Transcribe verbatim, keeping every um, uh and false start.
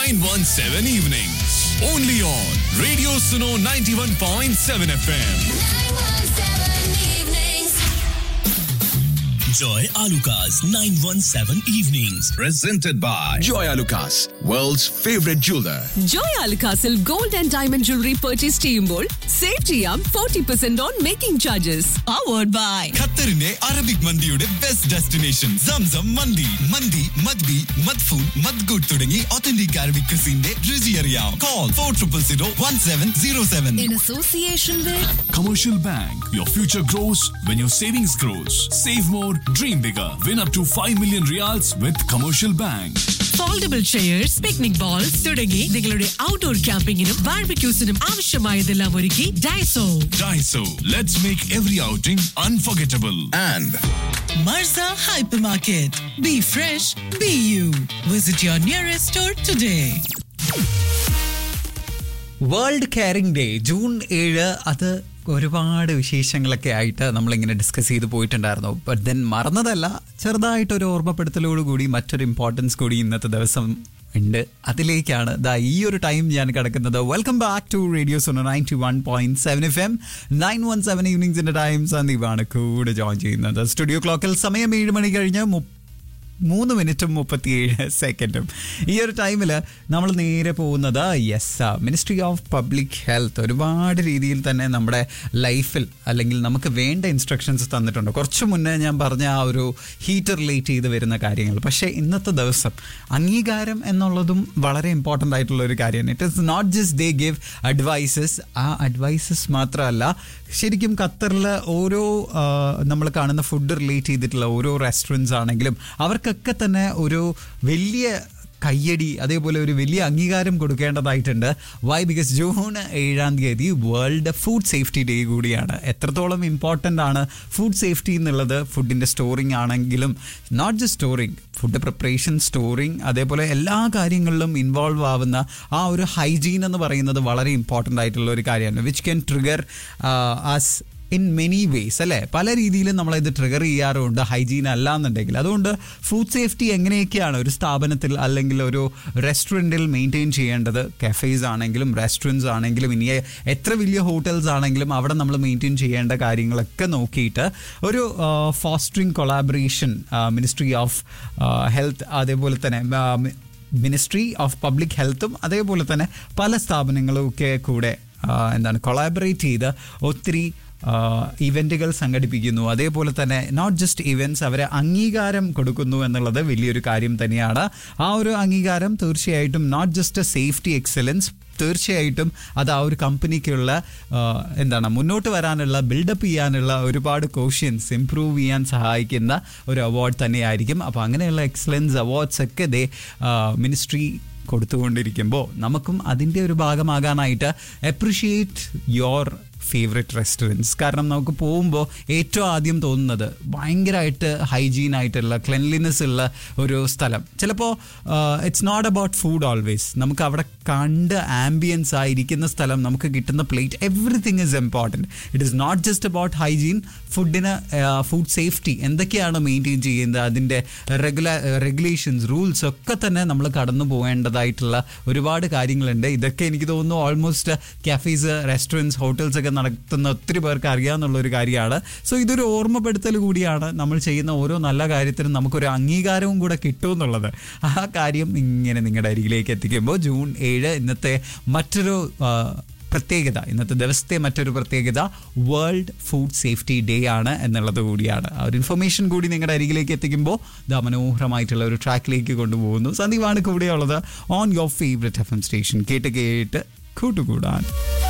nine one seven evenings. Only on Radio Suno ninety-one point seven F M. Joy Alucas nine one seven evenings. Presented by Joy Alucas, world's favorite jeweler. Joy Alucasil gold and diamond jewelry purchase ചെയ്യുമ്പോൾ save ചെയ്യാം forty percent on making charges. Powered by ഖത്തറിന്റെ Arabic മന്തിയുടെ best destination Zamzam മന്തി. മന്തി മദ്ബി മദ്ഫൂൻ മദ്ഗുഡ് തുടങ്ങി authentic Arabic ക്രിസിന്റെ രുചി അറിയാം. Call four zero zero one seven zero seven. in association with Commercial Bank. Your future grows when your savings grows. Save more, dream bigger. Win up to five million riyals with Commercial Bank. Foldable chairs, picnic balls തുടങ്ങി നിങ്ങളുടെ outdoor ക്യാമ്പിങ്ങിനും ബാർബിക്യൂസിനും ആവശ്യമായതെല്ലാം ഒരുക്കി Daiso. Daiso. Let's make every outing unforgettable. And Marza Hypermarket. Be fresh, be you. Visit your nearest store today. World caring day June ഏഴ്, അത് ഒരുപാട് വിശേഷങ്ങളൊക്കെ ആയിട്ട് നമ്മളിങ്ങനെ discuss ചെയ്ത് പോയിട്ടുണ്ടായിരുന്നു. ബട്ട് ദെൻ മറന്നതല്ല, ചെറുതായിട്ടൊരു ഓർമ്മപ്പെടുത്തലോടുകൂടി മറ്റൊരു ഇമ്പോർട്ടൻസ് കൂടി ഇന്നത്തെ ദിവസം ഉണ്ട്. അതിലേക്കാണ് ദാ ഈ ഒരു ടൈം ഞാൻ കിടക്കുന്നത്. Welcome back to radio Suno ninety one point seven F M nine one seven ഈവനിങ്സിന്റെ time. സന്ദീപാണ് കൂടെ ജോയിൻ ചെയ്യുന്നത്. സ്റ്റുഡിയോ ക്ലോക്കിൽ സമയം ഏഴ് മണി കഴിഞ്ഞ് മൂന്ന് മിനിറ്റും മുപ്പത്തിയേഴ് സെക്കൻഡും. ഈ ഒരു ടൈമിൽ നമ്മൾ നേരെ പോകുന്നത് yes ministry of public health ഒരുപാട് രീതിയിൽ തന്നെ നമ്മുടെ ലൈഫിൽ അല്ലെങ്കിൽ നമുക്ക് വേണ്ട ഇൻസ്ട്രക്ഷൻസ് തന്നിട്ടുണ്ട്. കുറച്ച് മുന്നേ ഞാൻ പറഞ്ഞ ആ ഒരു ഹീറ്റ് റിലേറ്റ് ചെയ്ത് വരുന്ന കാര്യങ്ങൾ. പക്ഷേ ഇന്നത്തെ ദിവസം അംഗീകാരം എന്നുള്ളതും വളരെ ഇമ്പോർട്ടൻ്റ് ആയിട്ടുള്ള ഒരു കാര്യമാണ്. It is not just they give advices. ആ അഡ്വൈസസ് മാത്രമല്ല, ശരിക്കും ഖത്തറിൽ ഓരോ നമ്മൾ കാണുന്ന ഫുഡ് റിലേറ്റ് ചെയ്തിട്ടുള്ള ഓരോ റെസ്റ്റോറൻറ്റ്സ് ആണെങ്കിലും അവർക്കൊക്കെ തന്നെ ഒരു വലിയ കയ്യടി, അതേപോലെ ഒരു വലിയ അംഗീകാരം കൊടുക്കേണ്ടതായിട്ടുണ്ട്. വൈ? ബിക്കോസ് ജൂൺ ഏഴാം തീയതി വേൾഡ് ഫുഡ് സേഫ്റ്റി ഡേ കൂടിയാണ്. എത്രത്തോളം ഇമ്പോർട്ടൻ്റ് ആണ് ഫുഡ് സേഫ്റ്റി എന്നുള്ളത്. ഫുഡിൻ്റെ സ്റ്റോറിങ് ആണെങ്കിലും, not just storing, food preparation, storing, അതേപോലെ എല്ലാ കാര്യങ്ങളിലും ഇൻവോൾവ് ആവുന്ന ആ ഒരു ഹൈജീൻ എന്ന് പറയുന്നത് വളരെ ഇമ്പോർട്ടൻ്റ് ആയിട്ടുള്ള ഒരു കാര്യമാണ്. Which can trigger as in many vase അല്ലേ. പല രീതിയിലും നമ്മളിത് ട്രിഗർ ചെയ്യാറുണ്ട് ഹൈജീൻ അല്ല എന്നുണ്ടെങ്കിൽ. അതുകൊണ്ട് ഫുഡ് സേഫ്റ്റി എങ്ങനെയൊക്കെയാണ് ഒരു സ്ഥാപനത്തിൽ അല്ലെങ്കിൽ ഒരു റെസ്റ്റോറൻറ്റിൽ മെയിൻറ്റെയിൻ ചെയ്യേണ്ടത്. കഫേസ് ആണെങ്കിലും റെസ്റ്റോറൻറ്റ്സ് ആണെങ്കിലും ഇനി എത്ര വലിയ ഹോട്ടൽസ് ആണെങ്കിലും അവിടെ നമ്മൾ മെയിൻറ്റെയിൻ ചെയ്യേണ്ട കാര്യങ്ങളൊക്കെ നോക്കിയിട്ട് ഒരു fostering collaboration ministry of health, അതേപോലെ തന്നെ മിനിസ്ട്രി ഓഫ് പബ്ലിക് ഹെൽത്തും അതേപോലെ തന്നെ പല സ്ഥാപനങ്ങളും ഒക്കെ കൂടെ എന്താണ് കൊളാബറേറ്റ് ചെയ്ത് ഒത്തിരി ഇവൻറ്റുകൾ സംഘടിപ്പിക്കുന്നു. അതേപോലെ തന്നെ നോട്ട് ജസ്റ്റ് ഇവൻറ്റ്സ്, അവരെ അംഗീകാരം കൊടുക്കുന്നു എന്നുള്ളത് വലിയൊരു കാര്യം തന്നെയാണ്. ആ ഒരു അംഗീകാരം തീർച്ചയായിട്ടും നോട്ട് ജസ്റ്റ് സേഫ്റ്റി എക്സലൻസ്, തീർച്ചയായിട്ടും അത് ആ ഒരു കമ്പനിക്കുള്ള എന്താണ് മുന്നോട്ട് വരാനുള്ള, ബിൽഡപ്പ് ചെയ്യാനുള്ള ഒരുപാട് കോഷ്യൻസ് ഇംപ്രൂവ് ചെയ്യാൻ സഹായിക്കുന്ന ഒരു അവാർഡ് തന്നെയായിരിക്കും. അപ്പോൾ അങ്ങനെയുള്ള എക്സലൻസ് അവാർഡ്സ് ഒക്കെ ദേ മിനിസ്ട്രി കൊടുത്തുകൊണ്ടിരിക്കുമ്പോൾ നമുക്കും അതിൻ്റെ ഒരു ഭാഗമാകാനായിട്ട് അപ്രിഷിയേറ്റ് യുവർ ഫേവറേറ്റ് റെസ്റ്റോറൻറ്റ്സ്. കാരണം നമുക്ക് പോകുമ്പോൾ ഏറ്റവും ആദ്യം തോന്നുന്നത് ഭയങ്കരമായിട്ട് ഹൈജീൻ ആയിട്ടുള്ള ക്ലെൻലിനെസ് ഉള്ള ഒരു സ്ഥലം. ചിലപ്പോൾ it's not about food always. നമുക്ക് അവിടെ കണ്ട് ആംബിയൻസ് ആയിരിക്കുന്ന സ്ഥലം, നമുക്ക് കിട്ടുന്ന plate, everything is important. It is not just about hygiene. ഫുഡിന് ഫുഡ് സേഫ്റ്റി എന്തൊക്കെയാണ് മെയിൻറ്റെയിൻ ചെയ്യുന്നത്, അതിൻ്റെ റെഗുലാ റെഗുലേഷൻസ്, റൂൾസ് ഒക്കെ തന്നെ നമ്മൾ കടന്നു പോകേണ്ടതായിട്ടുള്ള ഒരുപാട് കാര്യങ്ങളുണ്ട്. ഇതൊക്കെ എനിക്ക് തോന്നുന്നു ഓൾമോസ്റ്റ് കഫേസ്, റെസ്റ്റോറൻറ്റ്സ്, ഹോട്ടൽസ് ഒക്കെ നടത്തുന്ന ഒത്തിരി പേർക്ക് അറിയാമെന്നുള്ളൊരു കാര്യമാണ്. സോ ഇതൊരു ഓർമ്മപ്പെടുത്തൽ കൂടിയാണ്. നമ്മൾ ചെയ്യുന്ന ഓരോ നല്ല കാര്യത്തിനും നമുക്കൊരു അംഗീകാരവും കൂടെ കിട്ടുമെന്നുള്ളത്. ആ കാര്യം ഇങ്ങനെ നിങ്ങളുടെ അരികിലേക്ക് എത്തിക്കുമ്പോൾ ജൂൺ ഏഴ് ഇന്നത്തെ മറ്റൊരു പ്രത്യേകത, ഇന്നത്തെ ദിവസത്തെ മറ്റൊരു പ്രത്യേകത വേൾഡ് ഫുഡ് സേഫ്റ്റി ഡേ ആണ് എന്നുള്ളത് കൂടിയാണ്. ആ ഒരു ഇൻഫർമേഷൻ കൂടി നിങ്ങളുടെ അരികിലേക്ക് എത്തിക്കുമ്പോൾ ദാ മനോഹരമായിട്ടുള്ള ഒരു ട്രാക്കിലേക്ക് കൊണ്ടുപോകുന്നു. സന്ദീപാണ് കൂടെയുള്ളത് on your favourite F M station. കേട്ട് കേട്ട് കൂട്ടുകൂടാൻ.